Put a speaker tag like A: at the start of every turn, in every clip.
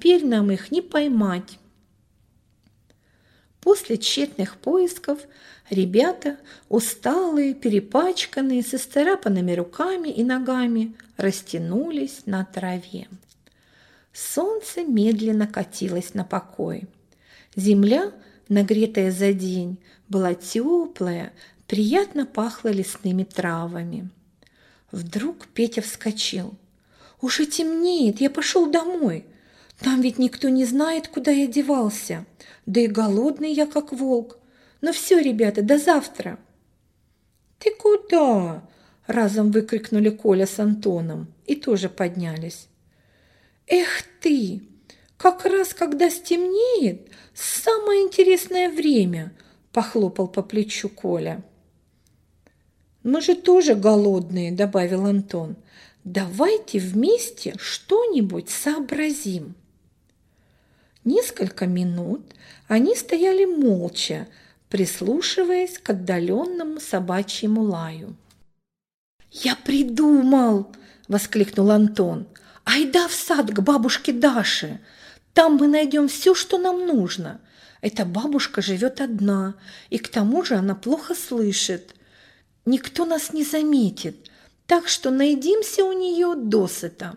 A: теперь нам их не поймать». После тщетных поисков ребята, усталые, перепачканные, с исцарапанными руками и ногами, растянулись на траве. Солнце медленно катилось на покой. Земля, нагретая за день, была теплая, приятно пахла лесными травами. Вдруг Петя вскочил. «Уже темнеет, я пошел домой. Там ведь никто не знает, куда я девался. Да и голодный я, как волк. Ну все, ребята, до завтра». «Ты куда?» – разом выкрикнули Коля с Антоном и тоже поднялись. «Эх ты! Как раз когда стемнеет, самое интересное время!» – похлопал по плечу Коля. «Мы же тоже голодные», – добавил Антон. «Давайте вместе что-нибудь сообразим». Несколько минут они стояли молча, прислушиваясь к отдаленному собачьему лаю. «Я придумал!» – воскликнул Антон. «Айда в сад к бабушке Даше! Там мы найдем все, что нам нужно. Эта бабушка живет одна, и к тому же она плохо слышит. Никто нас не заметит, так что наедимся у нее досыта».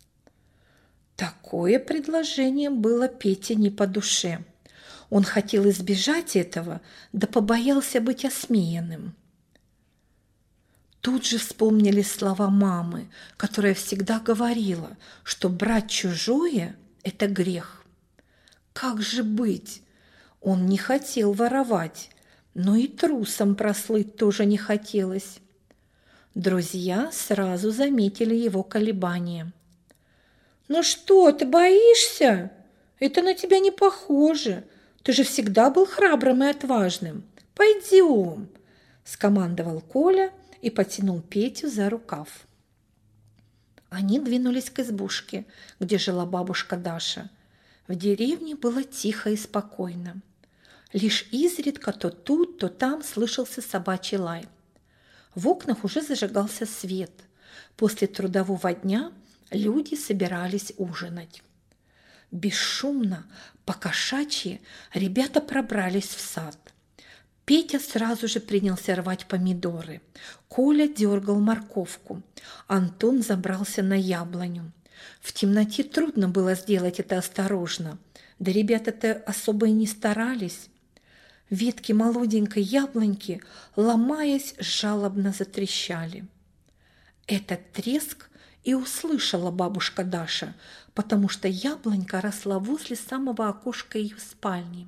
A: Такое предложение было Пете не по душе. Он хотел избежать этого, да побоялся быть осмеянным. Тут же вспомнили слова мамы, которая всегда говорила, что брать чужое – это грех. Как же быть? Он не хотел воровать, но и трусом прослыть тоже не хотелось. Друзья сразу заметили его колебания. «Ну что, ты боишься? Это на тебя не похоже. Ты же всегда был храбрым и отважным. Пойдем!» – скомандовал Коля и потянул Петю за рукав. Они двинулись к избушке, где жила бабушка Даша. В деревне было тихо и спокойно. Лишь изредка то тут, то там слышался собачий лай. В окнах уже зажигался свет. После трудового дня люди собирались ужинать. Бесшумно, по-кошачьи, ребята пробрались в сад. Петя сразу же принялся рвать помидоры. Коля дергал морковку. Антон забрался на яблоню. В темноте трудно было сделать это осторожно. Да ребята-то особо и не старались. Ветки молоденькой яблоньки, ломаясь, жалобно затрещали. Этот треск и услышала бабушка Даша, потому что яблонька росла возле самого окошка ее спальни.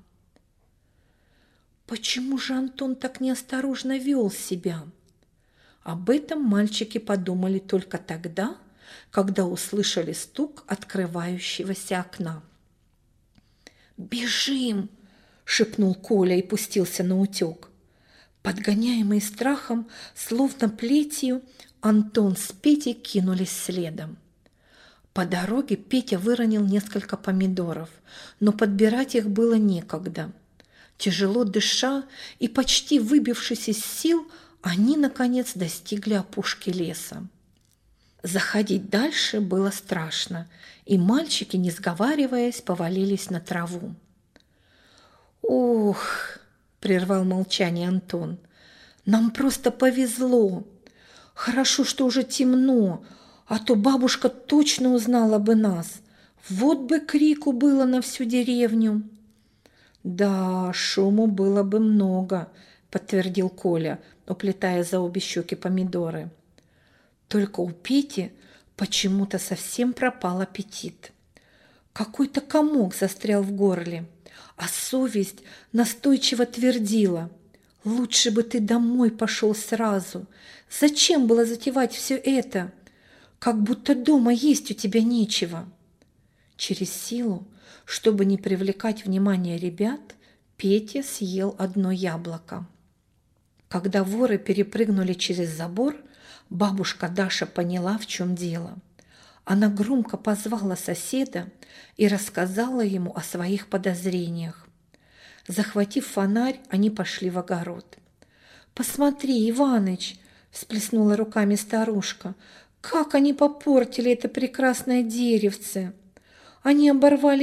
A: Почему же Антон так неосторожно вел себя? Об этом мальчики подумали только тогда, когда услышали стук открывающегося окна. «Бежим!» – шепнул Коля и пустился наутек. Подгоняемые страхом, словно плетью, Антон с Петей кинулись следом. По дороге Петя выронил несколько помидоров, но подбирать их было некогда. Тяжело дыша и почти выбившись из сил, они, наконец, достигли опушки леса. Заходить дальше было страшно, и мальчики, не сговариваясь, повалились на траву. «Ох!» – прервал молчание Антон. «Нам просто повезло. Хорошо, что уже темно, а то бабушка точно узнала бы нас. Вот бы крику было на всю деревню». «Да, шуму было бы много», – подтвердил Коля, уплетая за обе щеки помидоры. Только у Пети почему-то совсем пропал аппетит. Какой-то комок застрял в горле, а совесть настойчиво твердила: «Лучше бы ты домой пошел сразу. Зачем было затевать все это? Как будто дома есть у тебя нечего». Через силу, чтобы не привлекать внимание ребят, Петя съел одно яблоко. Когда воры перепрыгнули через забор, бабушка Даша поняла, в чем дело. Она громко позвала соседа и рассказала ему о своих подозрениях. Захватив фонарь, они пошли в огород. «Посмотри, Иваныч!» – всплеснула руками старушка. «Как они попортили это прекрасное деревце! Они оборвали